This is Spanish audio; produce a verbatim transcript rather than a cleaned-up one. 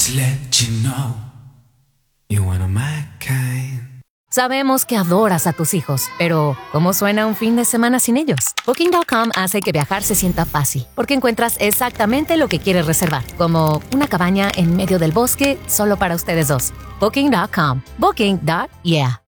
Just let you know you're one of my kind. Sabemos que adoras a tus hijos, pero ¿cómo suena un fin de semana sin ellos? Booking punto com hace que viajar se sienta fácil, porque encuentras exactamente lo que quieres reservar, como una cabaña en medio del bosque solo para ustedes dos. Booking punto com. Booking. Yeah.